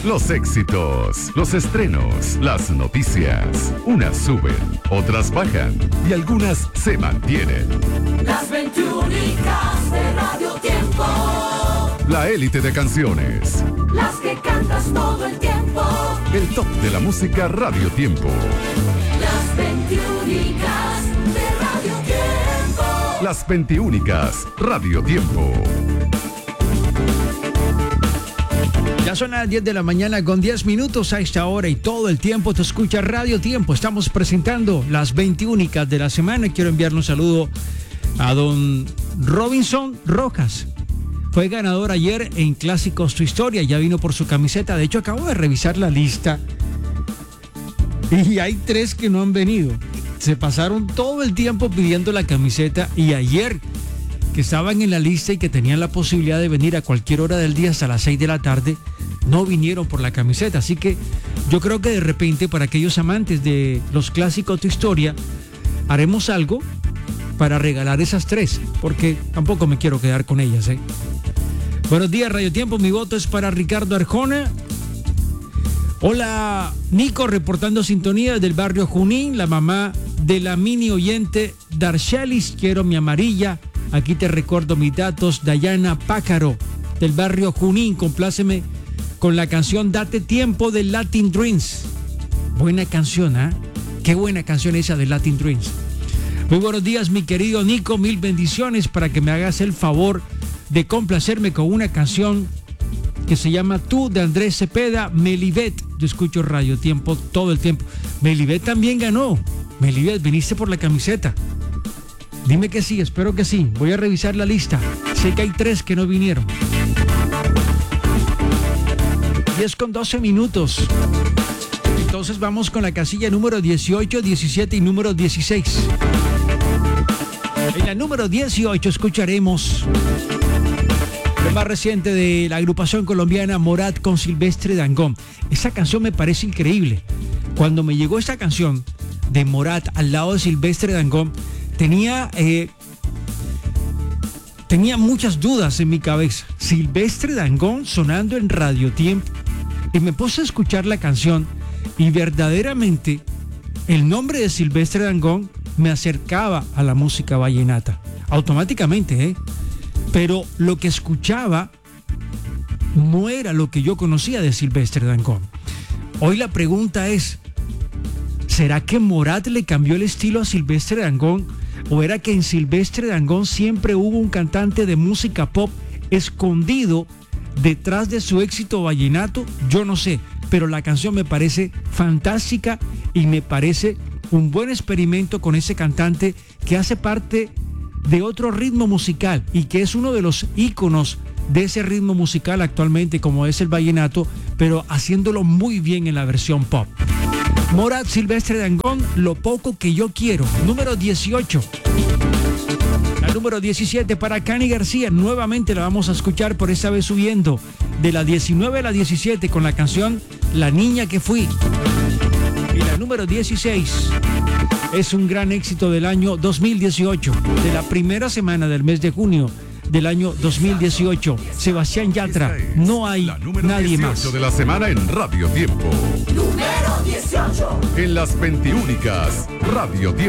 Los éxitos, los estrenos, las noticias. Unas suben, otras bajan y algunas se mantienen. Las 21 de Radio Tiempo. La élite de canciones. Las que cantas todo el tiempo. El top de la música Radio Tiempo. Las 21 de Radio Tiempo. Las 21 Radio Tiempo. Ya son las 10 de la mañana con 10 minutos a esta hora y todo el tiempo te escucha Radio Tiempo. Estamos presentando las 21 de la semana. Quiero enviarle un saludo a don Robinson Rojas. Fue ganador ayer en Clásicos Tu Historia. Ya vino por su camiseta. De hecho, acabo de revisar la lista y hay 3 que no han venido. Se pasaron todo el tiempo pidiendo la camiseta y ayer, que estaban en la lista y que tenían la posibilidad de venir a cualquier hora del día hasta las 6 de la tarde, no vinieron por la camiseta. Así que yo creo que de repente, para aquellos amantes de los Clásicos Tu Historia, haremos algo para regalar esas 3, porque tampoco me quiero quedar con ellas, ¿eh? Buenos días, Radio Tiempo. Mi voto es para Ricardo Arjona. Hola, Nico, reportando sintonía del barrio Junín, la mamá de la mini oyente Darcelis. Quiero mi amarilla. Aquí te recuerdo mis datos. Dayana Pácaro, del barrio Junín. Compláceme con la canción Date Tiempo de Latin Dreams. Buena canción, ¿eh? Qué buena canción esa de Latin Dreams. Muy buenos días, mi querido Nico. Mil bendiciones para que me hagas el favor de complacerme con una canción que se llama Tú, de Andrés Cepeda. Melibet. Yo escucho Radio Tiempo todo el tiempo. Melibet también ganó. Melibet, viniste por la camiseta. Dime que sí, espero que sí. Voy a revisar la lista. Sé que hay 3 que no vinieron. 10 con 12 minutos. Entonces vamos con la casilla número 18, 17 y número 16. En la número 18 escucharemos lo más reciente de la agrupación colombiana Morat con Silvestre Dangond. Esa canción me parece increíble. Cuando me llegó esta canción de Morat al lado de Silvestre Dangond, tenía muchas dudas en mi cabeza. Silvestre Dangond sonando en Radio Tiempo, y me puse a escuchar la canción y verdaderamente el nombre de Silvestre Dangond me acercaba a la música vallenata automáticamente, ¿eh? Pero lo que escuchaba no era lo que yo conocía de Silvestre Dangond. Hoy la pregunta es, ¿será que Morat le cambió el estilo a Silvestre Dangond? ¿O era que en Silvestre Dangond siempre hubo un cantante de música pop escondido detrás de su éxito vallenato? Yo no sé, pero la canción me parece fantástica y me parece un buen experimento con ese cantante que hace parte de otro ritmo musical y que es uno de los íconos de ese ritmo musical actualmente, como es el vallenato, pero haciéndolo muy bien en la versión pop. Morat, Silvestre Dangond, Lo Poco Que Yo Quiero. Número 18. La número 17 para Cani García. Nuevamente la vamos a escuchar, por esta vez subiendo de la 19 a la 17 con la canción La Niña Que Fui. Y la número 16 es un gran éxito del año 2018, de la primera semana del mes de junio del año 2018. Sebastián Yatra, No Hay Nadie Más. De la semana en Radio Tiempo. Número 18. En las 21 Radio Tiempo.